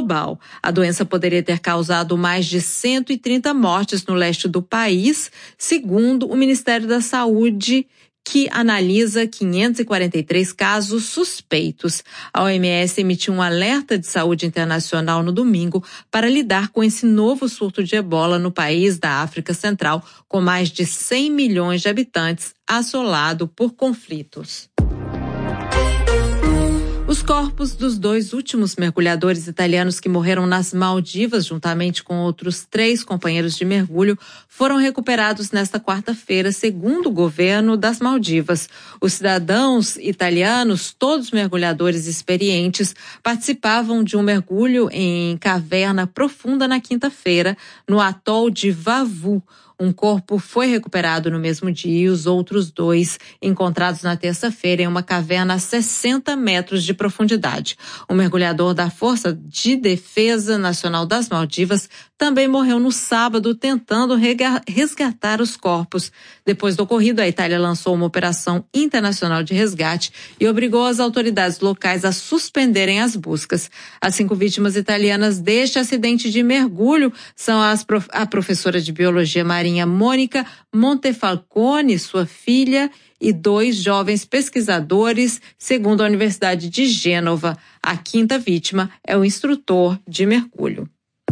global. A doença poderia ter causado mais de 130 mortes no leste do país, segundo o Ministério da Saúde, que analisa 543 casos suspeitos. A OMS emitiu um alerta de saúde internacional no domingo para lidar com esse novo surto de ebola no país da África Central, com mais de 100 milhões de habitantes, assolado por conflitos. Os corpos dos 2 últimos mergulhadores italianos que morreram nas Maldivas, juntamente com outros 3 companheiros de mergulho, foram recuperados nesta quarta-feira, segundo o governo das Maldivas. Os cidadãos italianos, todos mergulhadores experientes, participavam de um mergulho em caverna profunda na quinta-feira, no atol de Vavu. Um corpo foi recuperado no mesmo dia e os outros 2 encontrados na terça-feira em uma caverna a 60 metros de profundidade. O mergulhador da Força de Defesa Nacional das Maldivas também morreu no sábado tentando resgatar os corpos. Depois do ocorrido, a Itália lançou uma operação internacional de resgate e obrigou as autoridades locais a suspenderem as buscas. As 5 vítimas italianas deste acidente de mergulho são a professora de biologia marinha Mônica Montefalcone, sua filha, e 2 jovens pesquisadores, segundo a Universidade de Gênova. A 5ª vítima é o instrutor de mergulho.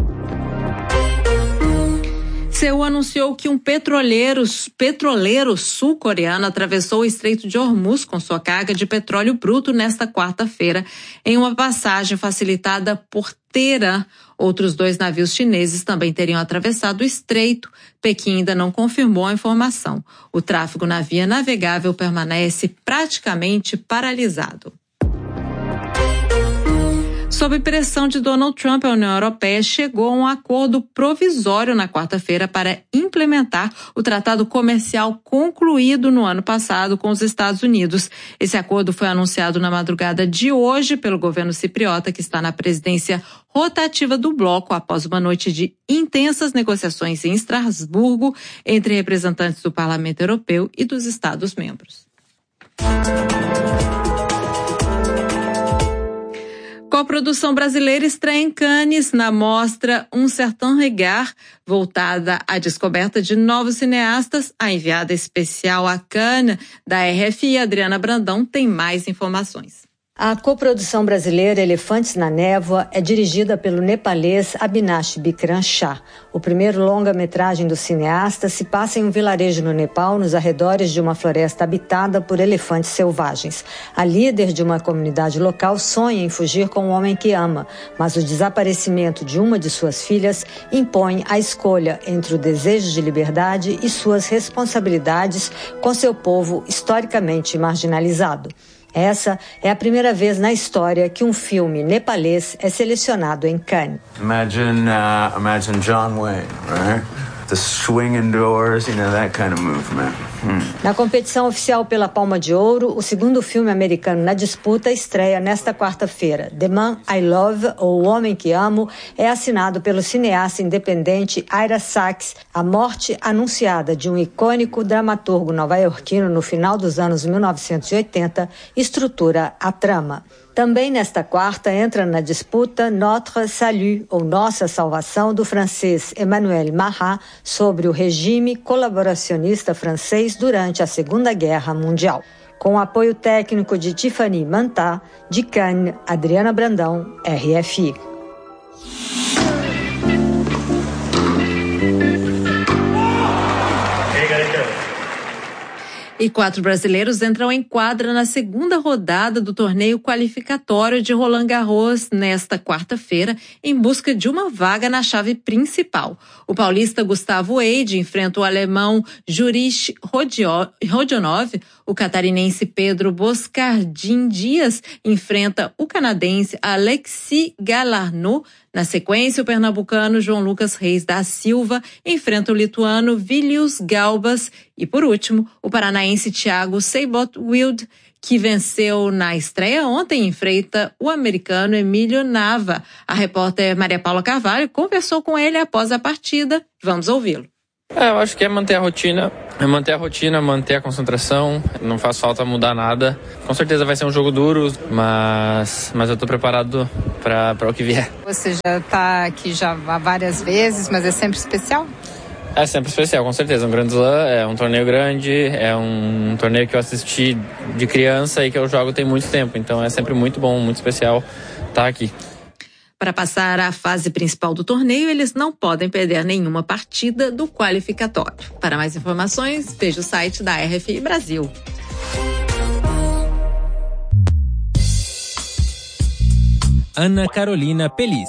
Seul anunciou que um petroleiro sul-coreano atravessou o Estreito de Hormuz com sua carga de petróleo bruto nesta quarta-feira, em uma passagem facilitada por Teherã. Outros 2 navios chineses também teriam atravessado o estreito. Pequim ainda não confirmou a informação. O tráfego na via navegável permanece praticamente paralisado. Sob pressão de Donald Trump, a União Europeia chegou a um acordo provisório na quarta-feira para implementar o tratado comercial concluído no ano passado com os Estados Unidos. Esse acordo foi anunciado na madrugada de hoje pelo governo cipriota, que está na presidência rotativa do bloco após uma noite de intensas negociações em Estrasburgo entre representantes do Parlamento Europeu e dos Estados-membros. Coprodução brasileira estreia em Cannes na mostra Un Certain Regard, voltada à descoberta de novos cineastas. A enviada especial a Cannes da RFI, Adriana Brandão, tem mais informações. A coprodução brasileira Elefantes na Névoa é dirigida pelo nepalês Abhinash Bikram Shah. O primeiro longa-metragem do cineasta se passa em um vilarejo no Nepal, nos arredores de uma floresta habitada por elefantes selvagens. A líder de uma comunidade local sonha em fugir com o homem que ama, mas o desaparecimento de uma de suas filhas impõe a escolha entre o desejo de liberdade e suas responsabilidades com seu povo historicamente marginalizado. Essa é a primeira vez na história que um filme nepalês é selecionado em Cannes. Imagine John Wayne, right? The swinging doors, that kind of movement. Na competição oficial pela Palma de Ouro, o segundo filme americano na disputa estreia nesta quarta-feira. The Man I Love, ou O Homem que Amo, é assinado pelo cineasta independente Ira Sachs. A morte anunciada de um icônico dramaturgo nova-iorquino no final dos anos 1980 estrutura a trama. Também nesta quarta entra na disputa Notre Salut, ou Nossa Salvação, do francês Emmanuel Marat, sobre o regime colaboracionista francês durante a Segunda Guerra Mundial. Com o apoio técnico de Tiffany Mantá, de Cannes, Adriana Brandão, RFI. E 4 brasileiros entram em quadra na segunda rodada do torneio qualificatório de Roland Garros nesta quarta-feira, em busca de uma vaga na chave principal. O paulista Gustavo Eide enfrenta o alemão Jurij Rodionov, o catarinense Pedro Boscardin Dias enfrenta o canadense Alexis Galarneau. Na sequência, o pernambucano João Lucas Reis da Silva enfrenta o lituano Vilius Galbas. E, por último, o paranaense Thiago Seibold-Wild, que venceu na estreia ontem, enfrenta o americano Emílio Nava. A repórter Maria Paula Carvalho conversou com ele após a partida. Vamos ouvi-lo. Eu acho que é manter a rotina, manter a concentração, não faz falta mudar nada. Com certeza vai ser um jogo duro, mas eu tô preparado para o que vier. Você já tá aqui já várias vezes, mas é sempre especial? É sempre especial, com certeza. Um Grand Slam é um torneio grande, é um torneio que eu assisti de criança e que eu jogo tem muito tempo, então é sempre muito bom, muito especial estar aqui. Para passar à fase principal do torneio, eles não podem perder nenhuma partida do qualificatório. Para mais informações, veja o site da RFI Brasil. Ana Carolina Pelis.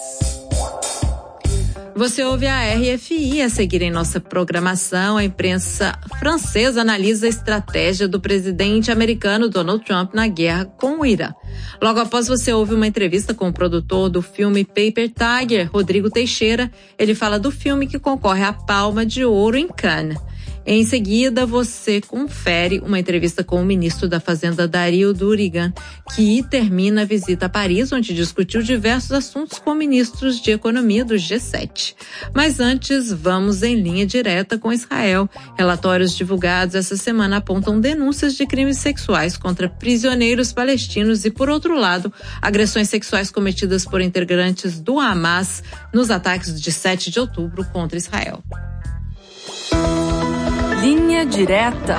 Você ouve a RFI. A seguir em nossa programação, a imprensa francesa analisa a estratégia do presidente americano Donald Trump na guerra com o Irã. Logo após, você ouve uma entrevista com o produtor do filme Paper Tiger, Rodrigo Teixeira. Ele fala do filme que concorre à Palma de Ouro em Cannes. Em seguida, você confere uma entrevista com o ministro da Fazenda, Dario Durigan, que termina a visita a Paris, onde discutiu diversos assuntos com ministros de economia do G7. Mas antes, vamos em linha direta com Israel. Relatórios divulgados essa semana apontam denúncias de crimes sexuais contra prisioneiros palestinos e, por outro lado, agressões sexuais cometidas por integrantes do Hamas nos ataques de 7 de outubro contra Israel. Linha direta.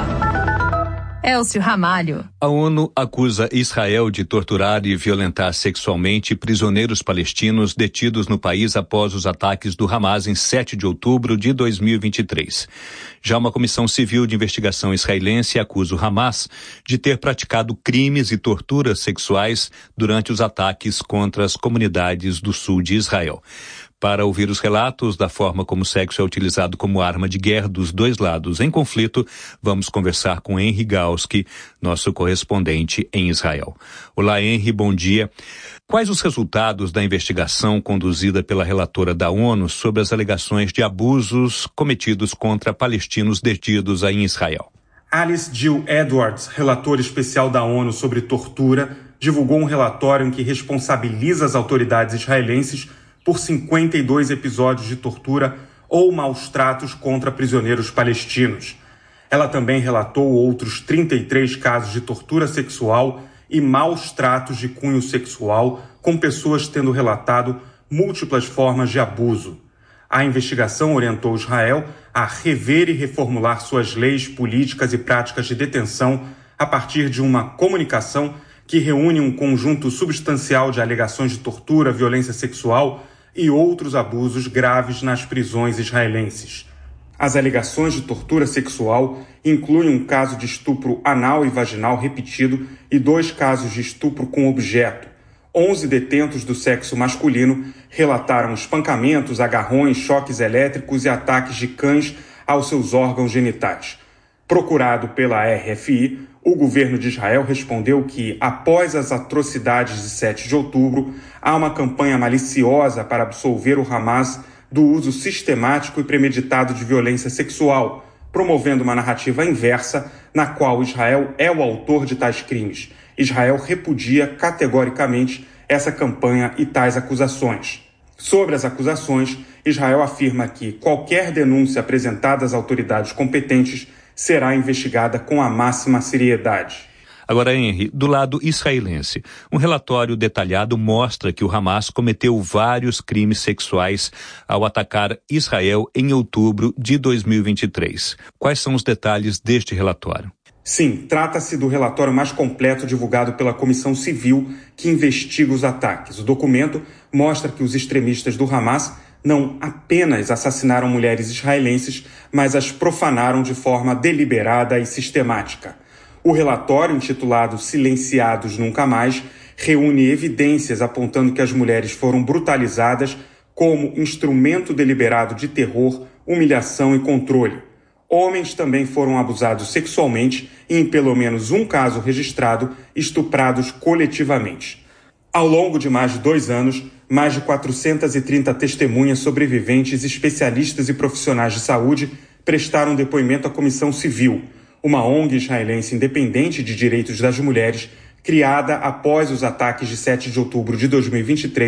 Elcio Ramalho. A ONU acusa Israel de torturar e violentar sexualmente prisioneiros palestinos detidos no país após os ataques do Hamas em 7 de outubro de 2023. Já uma comissão civil de investigação israelense acusa o Hamas de ter praticado crimes e torturas sexuais durante os ataques contra as comunidades do sul de Israel. Para ouvir os relatos da forma como o sexo é utilizado como arma de guerra dos dois lados em conflito, vamos conversar com Henry Galski, nosso correspondente em Israel. Olá, Henry, bom dia. Quais os resultados da investigação conduzida pela relatora da ONU sobre as alegações de abusos cometidos contra palestinos detidos aí em Israel? Alice Jill Edwards, relatora especial da ONU sobre tortura, divulgou um relatório em que responsabiliza as autoridades israelenses por 52 episódios de tortura ou maus-tratos contra prisioneiros palestinos. Ela também relatou outros 33 casos de tortura sexual e maus-tratos de cunho sexual, com pessoas tendo relatado múltiplas formas de abuso. A investigação orientou Israel a rever e reformular suas leis, políticas e práticas de detenção a partir de uma comunicação que reúne um conjunto substancial de alegações de tortura, violência sexual e outros abusos graves nas prisões israelenses. As alegações de tortura sexual incluem um caso de estupro anal e vaginal repetido e 2 casos de estupro com objeto. 11 detentos do sexo masculino relataram espancamentos, agarrões, choques elétricos e ataques de cães aos seus órgãos genitais. Procurado pela RFI, o governo de Israel respondeu que, após as atrocidades de 7 de outubro, há uma campanha maliciosa para absolver o Hamas do uso sistemático e premeditado de violência sexual, promovendo uma narrativa inversa na qual Israel é o autor de tais crimes. Israel repudia categoricamente essa campanha e tais acusações. Sobre as acusações, Israel afirma que qualquer denúncia apresentada às autoridades competentes será investigada com a máxima seriedade. Agora, Henry, do lado israelense, um relatório detalhado mostra que o Hamas cometeu vários crimes sexuais ao atacar Israel em outubro de 2023. Quais são os detalhes deste relatório? Sim, trata-se do relatório mais completo divulgado pela Comissão Civil que investiga os ataques. O documento mostra que os extremistas do Hamas não apenas assassinaram mulheres israelenses, mas as profanaram de forma deliberada e sistemática. O relatório, intitulado Silenciados Nunca Mais, reúne evidências apontando que as mulheres foram brutalizadas como instrumento deliberado de terror, humilhação e controle. Homens também foram abusados sexualmente e, em pelo menos um caso registrado, estuprados coletivamente. Ao longo de mais de 2 anos, mais de 430 testemunhas sobreviventes, especialistas e profissionais de saúde prestaram depoimento à Comissão Civil, uma ONG israelense independente de direitos das mulheres, criada após os ataques de 7 de outubro de 2023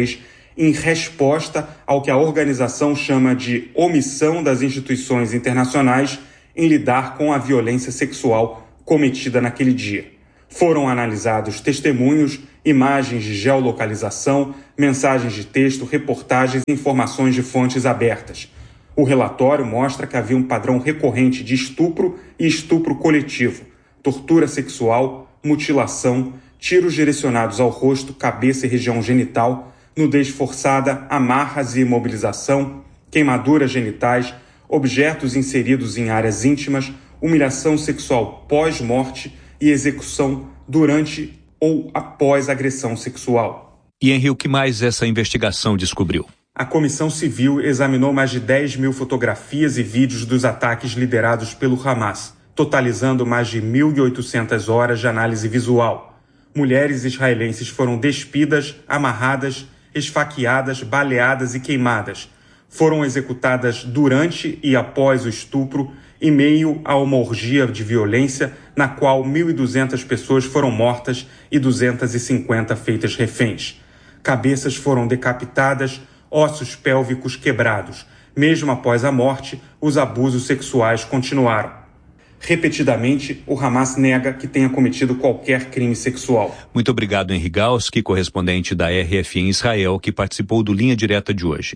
em resposta ao que a organização chama de omissão das instituições internacionais em lidar com a violência sexual cometida naquele dia. Foram analisados testemunhos, imagens de geolocalização, mensagens de texto, reportagens e informações de fontes abertas. O relatório mostra que havia um padrão recorrente de estupro e estupro coletivo, tortura sexual, mutilação, tiros direcionados ao rosto, cabeça e região genital, nudez forçada, amarras e imobilização, queimaduras genitais, objetos inseridos em áreas íntimas, humilhação sexual pós-morte e execução durante ou após agressão sexual. E Henri, o que mais essa investigação descobriu? A Comissão Civil examinou mais de 10 mil fotografias e vídeos dos ataques liderados pelo Hamas, totalizando mais de 1.800 horas de análise visual. Mulheres israelenses foram despidas, amarradas, esfaqueadas, baleadas e queimadas. Foram executadas durante e após o estupro, em meio a uma orgia de violência na qual 1.200 pessoas foram mortas e 250 feitas reféns. Cabeças foram decapitadas, ossos pélvicos quebrados. Mesmo após a morte, os abusos sexuais continuaram. Repetidamente, o Hamas nega que tenha cometido qualquer crime sexual. Muito obrigado, Henri Galski, correspondente da RFI em Israel, que participou do Linha Direta de hoje.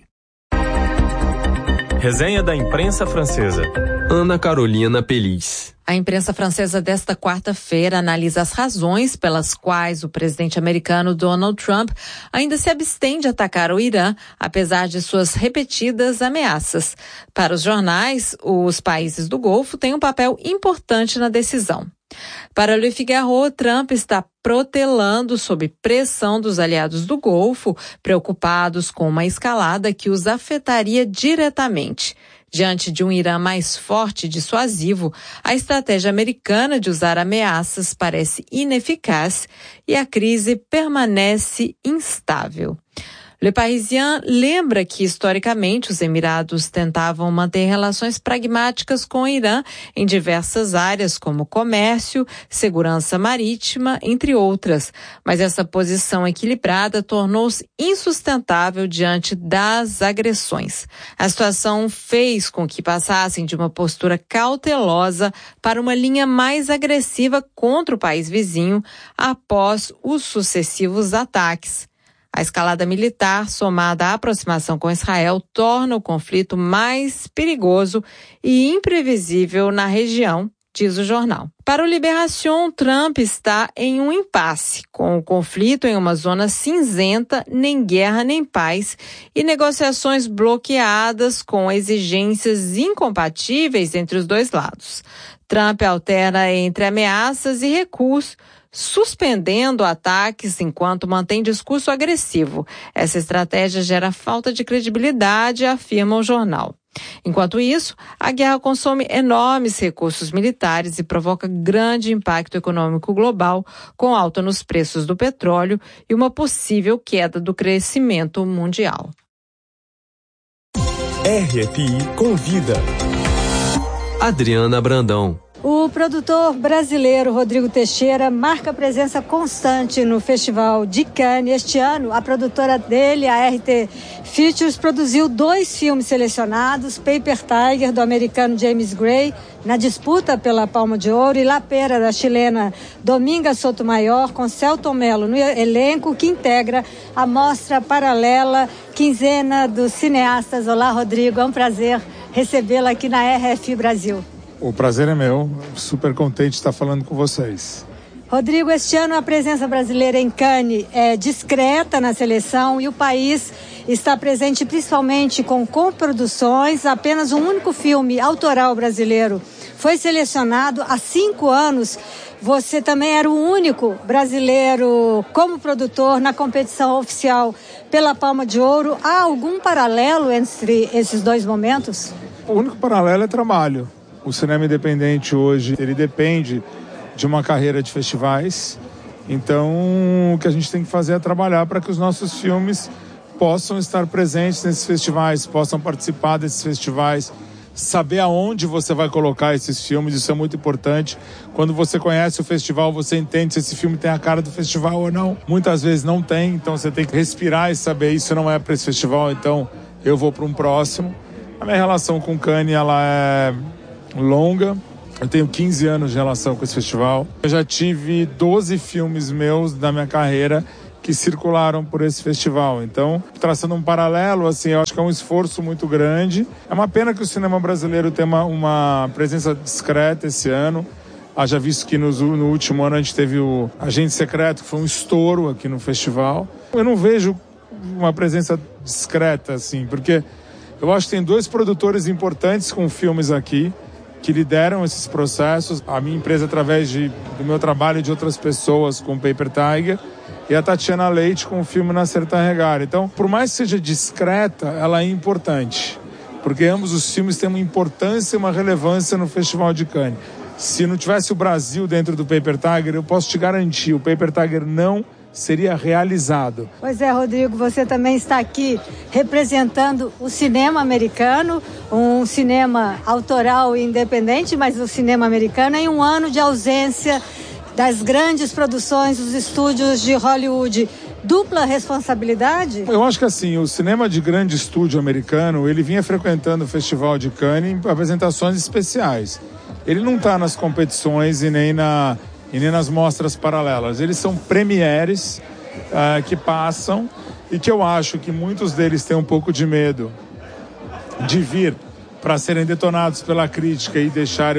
Resenha da imprensa francesa. Ana Carolina Pelis. A imprensa francesa desta quarta-feira analisa as razões pelas quais o presidente americano Donald Trump ainda se abstém de atacar o Irã, apesar de suas repetidas ameaças. Para os jornais, os países do Golfo têm um papel importante na decisão. Para Le Figaro, Trump está protelando sob pressão dos aliados do Golfo, preocupados com uma escalada que os afetaria diretamente. Diante de um Irã mais forte e dissuasivo, a estratégia americana de usar ameaças parece ineficaz e a crise permanece instável. Le Parisien lembra que, historicamente, os Emirados tentavam manter relações pragmáticas com o Irã em diversas áreas, como comércio, segurança marítima, entre outras. Mas essa posição equilibrada tornou-se insustentável diante das agressões. A situação fez com que passassem de uma postura cautelosa para uma linha mais agressiva contra o país vizinho após os sucessivos ataques. A escalada militar, somada à aproximação com Israel, torna o conflito mais perigoso e imprevisível na região, diz o jornal. Para o Libération, Trump está em um impasse, com o conflito em uma zona cinzenta, nem guerra nem paz, e negociações bloqueadas com exigências incompatíveis entre os dois lados. Trump alterna entre ameaças e recuos, suspendendo ataques enquanto mantém discurso agressivo. Essa estratégia gera falta de credibilidade, afirma o jornal. Enquanto isso, a guerra consome enormes recursos militares e provoca grande impacto econômico global, com alta nos preços do petróleo e uma possível queda do crescimento mundial. RFI convida. Adriana Brandão. O produtor brasileiro Rodrigo Teixeira marca presença constante no Festival de Cannes. Este ano, a produtora dele, a RT Features, produziu 2 filmes selecionados, Paper Tiger, do americano James Gray, na disputa pela Palma de Ouro, e La Pera, da chilena Dominga Sotomayor, com Celton Mello no elenco, que integra a mostra paralela Quinzena dos Cineastas. Olá, Rodrigo, é um prazer recebê-lo aqui na RFI Brasil. O prazer é meu, super contente de estar falando com vocês. Rodrigo, este ano a presença brasileira em Cannes é discreta na seleção e o país está presente principalmente com coproduções. Apenas um único filme autoral brasileiro foi selecionado há 5 anos. Você também era o único brasileiro como produtor na competição oficial pela Palma de Ouro. Há algum paralelo entre esses dois momentos? O único paralelo é trabalho. O cinema independente hoje, ele depende de uma carreira de festivais. Então, o que a gente tem que fazer é trabalhar para que os nossos filmes possam estar presentes nesses festivais, possam participar desses festivais, saber aonde você vai colocar esses filmes, isso é muito importante. Quando você conhece o festival, você entende se esse filme tem a cara do festival ou não. Muitas vezes não tem, então você tem que respirar e saber isso não é para esse festival, então eu vou para um próximo. A minha relação com Cannes, ela é longa. Eu tenho 15 anos de relação com esse festival. Eu já tive 12 filmes meus da minha carreira que circularam por esse festival. Então, traçando um paralelo, assim, eu acho que é um esforço muito grande. É uma pena que o cinema brasileiro tenha uma presença discreta esse ano. Haja visto que no último ano a gente teve o Agente Secreto, que foi um estouro aqui no festival. Eu não vejo uma presença discreta, assim, porque eu acho que tem 2 produtores importantes com filmes aqui, que lideram esses processos. A minha empresa, através do meu trabalho e de outras pessoas com o Paper Tiger, e a Tatiana Leite com o filme Nascer Tarregar. Então, por mais que seja discreta, ela é importante, porque ambos os filmes têm uma importância e uma relevância no Festival de Cannes. Se não tivesse o Brasil dentro do Paper Tiger, eu posso te garantir, o Paper Tiger não seria realizado. Pois é, Rodrigo, você também está aqui representando o cinema americano, um cinema autoral e independente, mas o cinema americano em um ano de ausência das grandes produções dos estúdios de Hollywood. Dupla responsabilidade? Eu acho que assim, o cinema de grande estúdio americano, ele vinha frequentando o Festival de Cannes em apresentações especiais. Ele não está nas competições e nem nas mostras paralelas. Eles são premieres que passam e que eu acho que muitos deles têm um pouco de medo de vir para serem detonados pela crítica e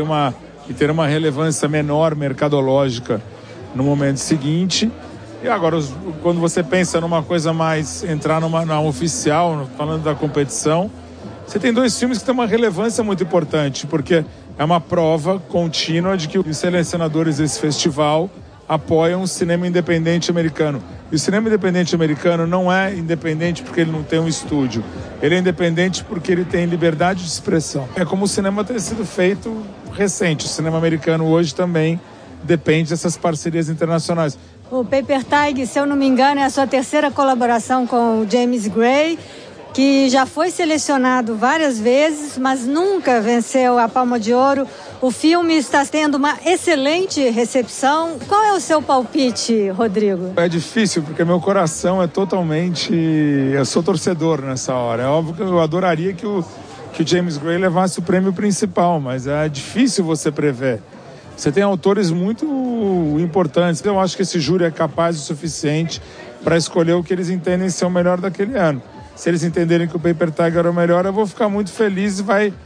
ter uma relevância menor mercadológica no momento seguinte. E agora, quando você pensa numa coisa mais, entrar na oficial, falando da competição, você tem 2 filmes que têm uma relevância muito importante, porque é uma prova contínua de que os selecionadores desse festival apoiam o cinema independente americano. E o cinema independente americano não é independente porque ele não tem um estúdio. Ele é independente porque ele tem liberdade de expressão. É como o cinema tem sido feito recente. O cinema americano hoje também depende dessas parcerias internacionais. O Paper Tiger, se eu não me engano, é a sua 3ª colaboração com o James Gray, que já foi selecionado várias vezes, mas nunca venceu a Palma de Ouro. O filme está tendo uma excelente recepção. Qual é o seu palpite, Rodrigo? É difícil, porque meu coração é totalmente... Eu sou torcedor nessa hora. É óbvio que eu adoraria que o James Gray levasse o prêmio principal, mas é difícil você prever. Você tem autores muito importantes. Eu acho que esse júri é capaz o suficiente para escolher o que eles entendem ser o melhor daquele ano. Se eles entenderem que o Paper Tiger é o melhor, eu vou ficar muito feliz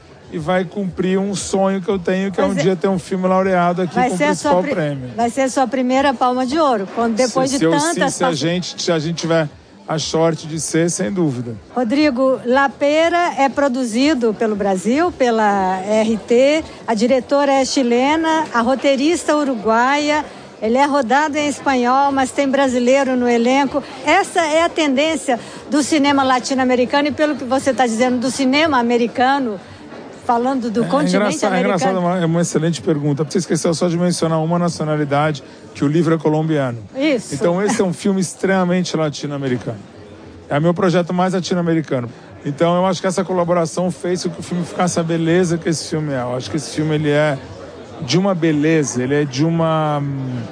e vai cumprir um sonho que eu tenho, que é um dia ter um filme laureado aqui com o principal prêmio. Vai ser a sua primeira Palma de Ouro, depois de tantas... Se a gente tiver a sorte de ser, sem dúvida. Rodrigo, La Pera é produzido pelo Brasil, pela RT, a diretora é chilena, a roteirista uruguaia. Ele é rodado em espanhol, mas tem brasileiro no elenco. Essa é a tendência do cinema latino-americano e, pelo que você está dizendo, do cinema americano, falando do continente americano. É uma excelente pergunta. Você esqueceu só de mencionar uma nacionalidade, que o livro é colombiano. Isso. Então esse é um filme extremamente latino-americano. É o meu projeto mais latino-americano. Então eu acho que essa colaboração fez com que o filme ficasse a beleza que esse filme é. Eu acho que esse filme ele é de uma beleza, ele é de uma...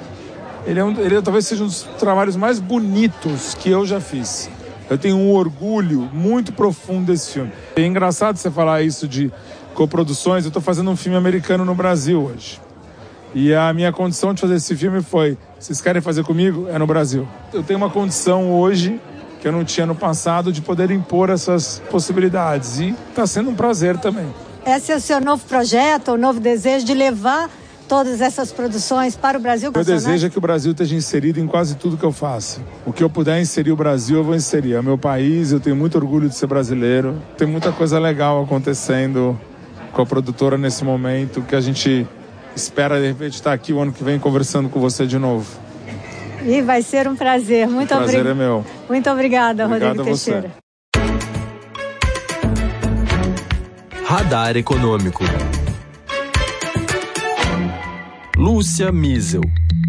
Ele talvez seja um dos trabalhos mais bonitos que eu já fiz. Eu tenho um orgulho muito profundo desse filme. É engraçado você falar isso de coproduções. Eu estou fazendo um filme americano no Brasil hoje. E a minha condição de fazer esse filme foi: vocês querem fazer comigo? É no Brasil. Eu tenho uma condição hoje que eu não tinha no passado de poder impor essas possibilidades. E está sendo um prazer também. Esse é o seu novo projeto, o novo desejo de levar todas essas produções para o Brasil? Meu desejo é que o Brasil esteja inserido em quase tudo que eu faço. O que eu puder inserir o Brasil, eu vou inserir. É meu país, eu tenho muito orgulho de ser brasileiro. Tem muita coisa legal acontecendo com a produtora nesse momento, que a gente espera, de repente, estar aqui o ano que vem conversando com você de novo. E vai ser um prazer. Muito obrigada. O prazer é meu. Muito obrigada, Rodrigo Teixeira. Radar Econômico. Lúcia Miesel.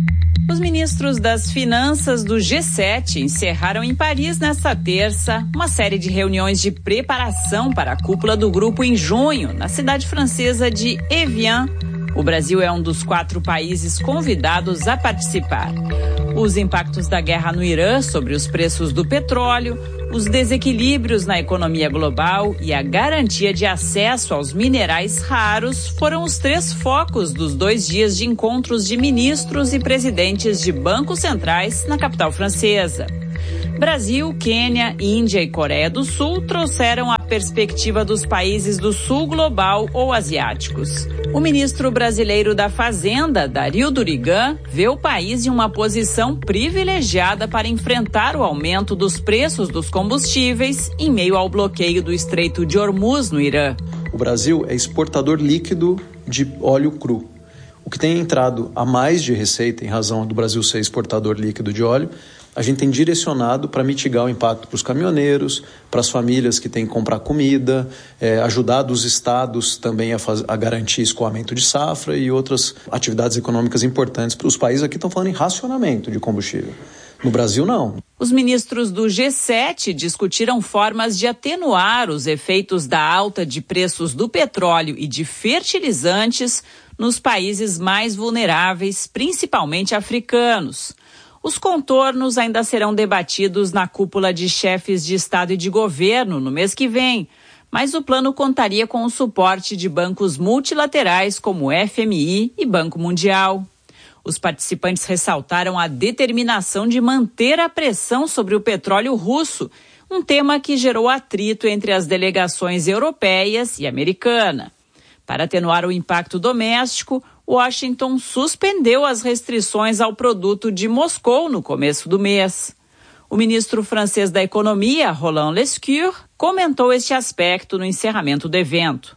Os ministros das Finanças do G7 encerraram em Paris nesta terça uma série de reuniões de preparação para a cúpula do grupo em junho, na cidade francesa de Evian. O Brasil é um dos 4 países convidados a participar. Os impactos da guerra no Irã sobre os preços do petróleo, os desequilíbrios na economia global e a garantia de acesso aos minerais raros foram os 3 focos dos 2 dias de encontros de ministros e presidentes de bancos centrais na capital francesa. Brasil, Quênia, Índia e Coreia do Sul trouxeram a perspectiva dos países do sul global ou asiáticos. O ministro brasileiro da Fazenda, Dario Durigan, vê o país em uma posição privilegiada para enfrentar o aumento dos preços dos combustíveis em meio ao bloqueio do Estreito de Hormuz no Irã. O Brasil é exportador líquido de óleo cru. O que tem entrado a mais de receita, em razão do Brasil ser exportador líquido de óleo, a gente tem direcionado para mitigar o impacto para os caminhoneiros, para as famílias que têm que comprar comida, ajudar os estados também a garantir escoamento de safra e outras atividades econômicas importantes para os países. Aqui estão falando em racionamento de combustível. No Brasil, não. Os ministros do G7 discutiram formas de atenuar os efeitos da alta de preços do petróleo e de fertilizantes nos países mais vulneráveis, principalmente africanos. Os contornos ainda serão debatidos na cúpula de chefes de Estado e de governo no mês que vem, mas o plano contaria com o suporte de bancos multilaterais como o FMI e Banco Mundial. Os participantes ressaltaram a determinação de manter a pressão sobre o petróleo russo, um tema que gerou atrito entre as delegações europeias e americana. Para atenuar o impacto doméstico, Washington suspendeu as restrições ao produto de Moscou no começo do mês. O ministro francês da Economia, Roland Lescure, comentou este aspecto no encerramento do evento.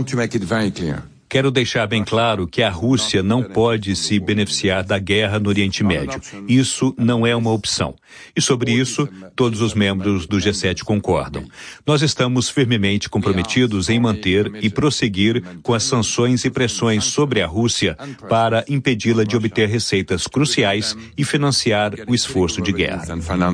Quero deixar bem claro que a Rússia não pode se beneficiar da guerra no Oriente Médio. Isso não é uma opção. E sobre isso, todos os membros do G7 concordam. Nós estamos firmemente comprometidos em manter e prosseguir com as sanções e pressões sobre a Rússia para impedi-la de obter receitas cruciais e financiar o esforço de guerra.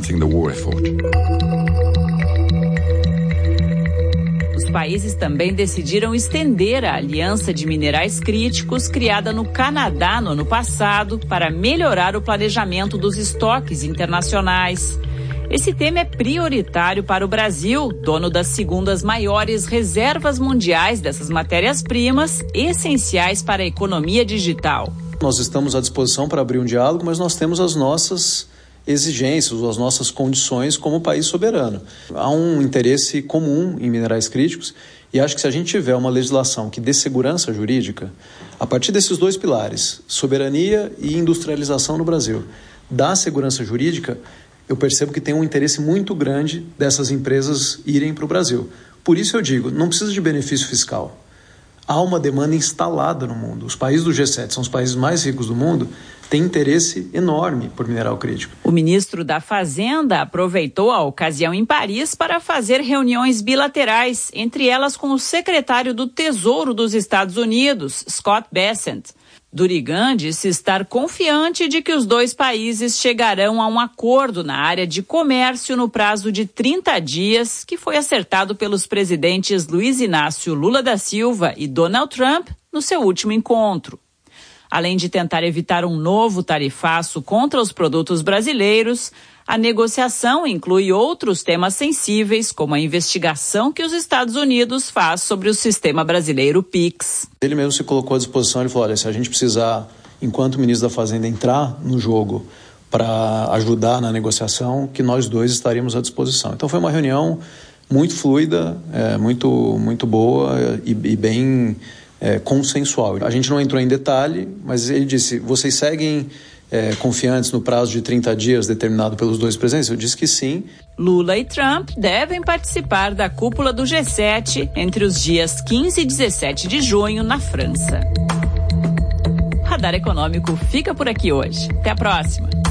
Os países também decidiram estender a Aliança de Minerais Críticos, criada no Canadá no ano passado, para melhorar o planejamento dos estoques internacionais. Esse tema é prioritário para o Brasil, dono das segundas maiores reservas mundiais dessas matérias-primas, essenciais para a economia digital. Nós estamos à disposição para abrir um diálogo, mas nós temos as nossas exigências, as nossas condições como país soberano. Há um interesse comum em minerais críticos e acho que se a gente tiver uma legislação que dê segurança jurídica, a partir desses 2 pilares, soberania e industrialização no Brasil, dá segurança jurídica, eu percebo que tem um interesse muito grande dessas empresas irem para o Brasil. Por isso eu digo, não precisa de benefício fiscal. Há uma demanda instalada no mundo. Os países do G7 são os países mais ricos do mundo, têm interesse enorme por mineral crítico. O ministro da Fazenda aproveitou a ocasião em Paris para fazer reuniões bilaterais, entre elas com o secretário do Tesouro dos Estados Unidos, Scott Bessent. Durigan disse estar confiante de que os 2 países chegarão a um acordo na área de comércio no prazo de 30 dias, que foi acertado pelos presidentes Luiz Inácio Lula da Silva e Donald Trump no seu último encontro. Além de tentar evitar um novo tarifaço contra os produtos brasileiros, a negociação inclui outros temas sensíveis, como a investigação que os Estados Unidos faz sobre o sistema brasileiro PIX. Ele mesmo se colocou à disposição, ele falou, olha, se a gente precisar, enquanto ministro da Fazenda, entrar no jogo para ajudar na negociação, que nós 2 estaríamos à disposição. Então foi uma reunião muito fluida, muito boa e bem consensual. A gente não entrou em detalhe, mas ele disse, vocês seguem confiantes no prazo de 30 dias determinado pelos 2 presidentes? Eu disse que sim. Lula e Trump devem participar da cúpula do G7 entre os dias 15 e 17 de junho na França. O Radar Econômico fica por aqui hoje. Até a próxima.